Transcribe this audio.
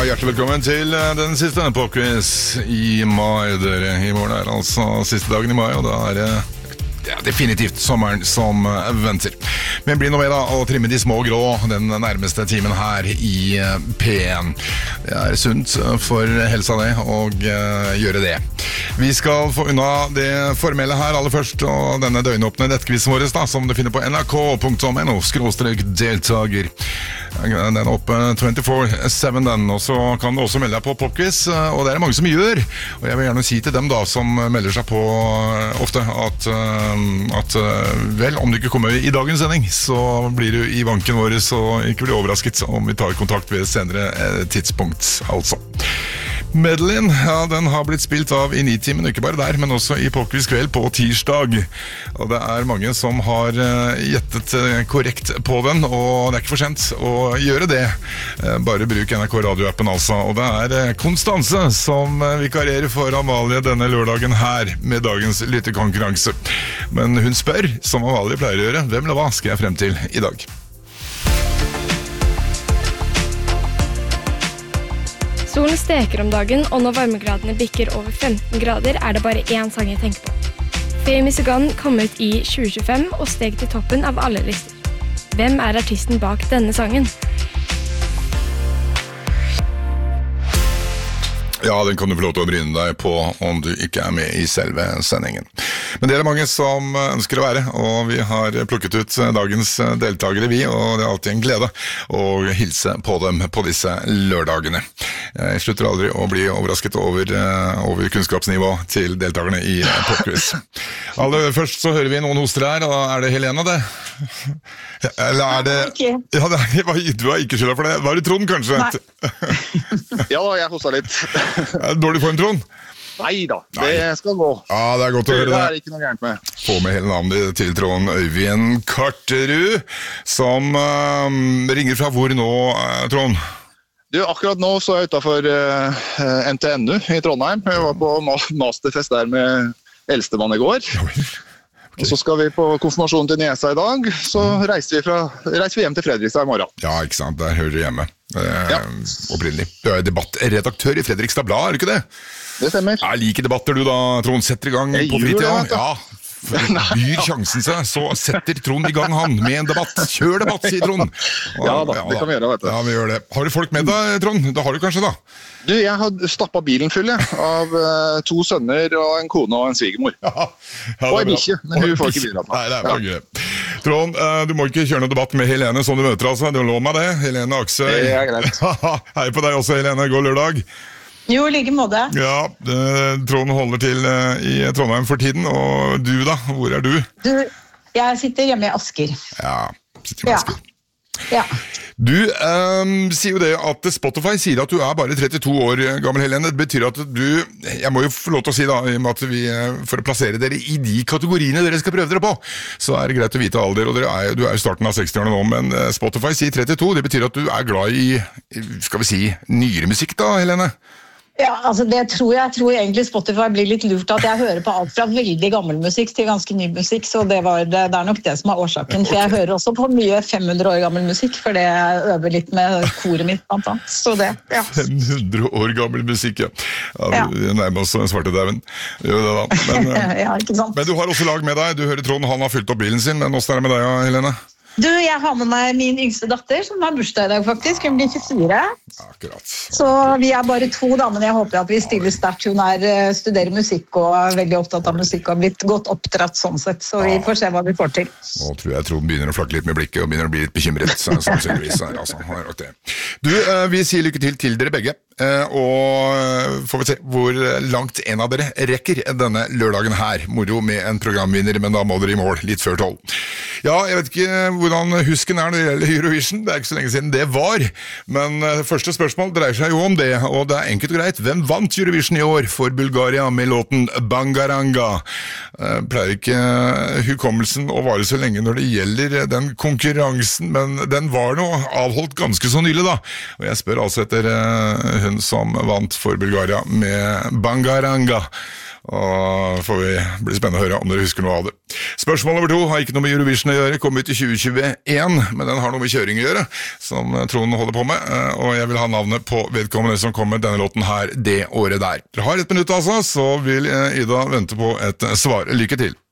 hjertelig velkommen til den siste popquiz i mai, dere. I morgen altså siste dagen i mai, og da det definitivt sommeren som venter. Men bli nå med da, og trimme de små grå den nærmeste timen her i P1. Det sunt for helsa det, og gjøre det. Vi skal få unna det formelle her aller først, og denne døgnåpne nettkvisten vår da, som du finner på nrk.no/deltager. Den er oppe 24/7 den, og så kan du også melde deg på popquiz, og det mange som gjør. Og jeg vil gjerne si til dem da, som melder seg på ofte, at vel, om du ikke kommer i dagens sending, så blir du i vanken vår, så ikke bli overrasket om vi tar kontakt ved et senere tidspunkt, altså. Medleyen, ja, den har blitt spilt av i 9-timen, ikke bare der, men også i Popquiz kveld på tirsdag. Og det mange som har gjettet korrekt på den, og det ikke for sent å gjøre det. Bare bruk NRK radioappen altså. Og det Konstanse som vikarerer for Amalie denne lørdagen her med dagens lyttekonkurranse. Men hun spør, som Amalie pleier å gjøre, hvem eller hva skal jeg frem til i dag? Solen steker om dagen, og når varmegradene bikker over 15 grader, det bare én sang jeg tenker på. Famous Gun kom ut i 2025 og steg til toppen av alle lister. Hvem artisten bak denne sangen? Ja, den kan du få lov til å bryne deg på om du ikke med i selve sendingen. Men det mange som ønsker å være, og vi har plukket ut dagens deltakere vi, og det alltid en glede å hilse på dem på disse lørdagene. Jeg slutter aldri å bli overrasket over kunnskapsnivå til deltakerne i popquiz. Aller først så hører vi noen hoster her, og det Helena det? Eller det... Ja, du har ikke skylda for det. Var det Trond kanskje? Nei. Ja, jeg hosta litt. Dårlig form, Trond? Neida, det skal gå. Ja, det godt å høre det. Det ikke noe gærent med. Få med hele navnet til Trond Øyvind Karterud, som ringer fra hvor nå, Trond? Du, akkurat nå så jeg utenfor NTNU i Trondheim. Jeg var på masterfest der med eldstemann i går. Okay. Og så skal vi på konfirmasjonen til Niesa i dag, så reiser vi hjem til Fredrikstad i morgen. Ja, ikke sant, der hører du hjemme. Opprinnelig. Du debattredaktør i Fredrikstad Blad, ikke det? Det stemmer. Jeg liker debatter du da, Trond. Setter i gang på fritida. Ja, byr sjansen seg, så setter Trond i gang han med en debatt. Kjør debatt, sier Trond. Ja da, det kan vi gjøre, vet du. Ja, vi gjør det. Har du folk med deg, Trond? Det har du kanskje da? Du, jeg har stappet bilen full, av 2 sønner og en kone og en svigermor. Ja, og en bikkje, men hun får ikke bilen. Nei, det bare gøy. Trond, du må ikke kjøre noen debatt med Helene som du møter, altså. Du lov meg det, Helene Aksøy. Det greit. Hei på deg også, Helene. God lørdag. Jo, like måte. Ja, Trond holder til i Trondheim for tiden, og du da, hvor du? Du, jeg sitter hjemme i Asker. Ja, sitter i Asker. Ja. Du sier jo det at Spotify sier at du bare 32 år gammel, Helene. Det betyr at jeg må jo få lov til å si da, i og med at for å plassere dere i de kategoriene dere skal prøve dere på, så det greit å vite alder, og du jo i starten av 60-årene nå, men Spotify sier 32, det betyr at du glad i, skal vi si, nyere musikk da, Helene? Ja, altså jeg tror egentlig Spotify blir litt lurt at jeg hører på alt fra veldig gammel musikk til ganske ny musikk, så det nok det som årsaken, for jeg hører også på mye 500 år gammel musikk, for det jeg øver litt med koret mitt, blant annet, så det, ja. 500 år gammel musikk, ja. Vi nærmer oss svartedauen. Jo, det da. Men, ja, ikke sant. Men du har også lag med deg, du hører Trond, han har fylt opp bilen sin, men hvordan det med deg, Helene? Du, jeg har med meg min yngste datter, som har bursdag i dag faktisk. Hun blir 24. Akkurat. Så vi bare 2 da, men jeg håper at vi stiller sterkt. Hun studerer musikk og veldig opptatt av musikk og har blitt godt oppdratt sånn sett. Så vi får se hva vi får til. Nå tror jeg Trond begynner å flakke litt med blikket og begynner å bli litt bekymret. Sannsynligvis altså. Du, vi sier lykke til dere begge. Og får vi se hvor langt en av dere rekker denne lørdagen her. Moro med en programvinner, men da må dere i mål litt før 12. Ja, jeg vet ikke hvordan husken når det gjelder Eurovision, det ikke så lenge siden det var, men første spørsmål dreier seg jo om det, og det enkelt og greit. Hvem vant Eurovision i år for Bulgaria med låten Bangaranga? Pleier ikke hukommelsen å vare så lenge når det gjelder den konkurransen, men den var nå avholdt ganske så nylig da, og jeg spør altså etter hun som vant for Bulgaria med Bangaranga. Og blir spennende å høre om dere husker noe av det. Spørsmål nummer 2 har ikke noe med Eurovision å gjøre, kom ut i 2021, men den har noe med kjøring å gjøre, som Trond holder på med, og jeg vil ha navnet på vedkommende som kom med denne låten her det året der. Dere har 1 minutt altså, så vil Ida vente på et svar. Lykke til.